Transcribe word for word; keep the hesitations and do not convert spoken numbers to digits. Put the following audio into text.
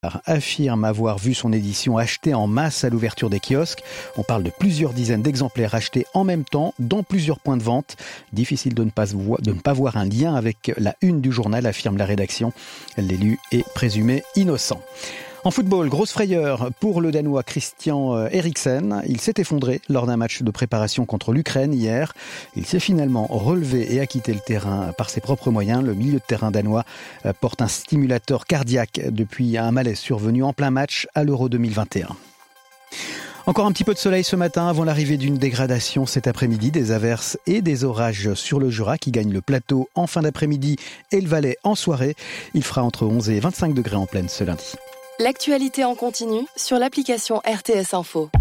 affirme avoir vu son édition achetée en masse à l'ouverture des kiosques. On parle de plusieurs dizaines d'exemplaires achetés en même temps dans plusieurs points de vente. Difficile de ne pas, vo- de ne pas voir un lien avec la une du journal, affirme la rédaction. L'élu est présumé innocent. En football, grosse frayeur pour le Danois Christian Eriksen. Il s'est effondré lors d'un match de préparation contre l'Ukraine hier. Il s'est finalement relevé et a quitté le terrain par ses propres moyens. Le milieu de terrain danois porte un stimulateur cardiaque depuis un malaise survenu en plein match à l'Euro deux mille vingt et un. Encore un petit peu de soleil ce matin avant l'arrivée d'une dégradation cet après-midi, des averses et des orages sur le Jura qui gagnent le plateau en fin d'après-midi et le Valais en soirée. Il fera entre onze et vingt-cinq degrés en pleine ce lundi. L'actualité en continu sur l'application R T S Info.